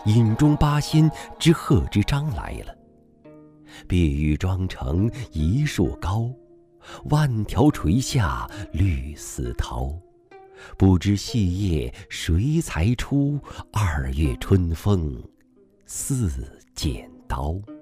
饮中八仙之贺知章来了。碧玉妆成一树高，万条垂下绿丝绦。不知细叶谁裁出？2月春风似剪刀。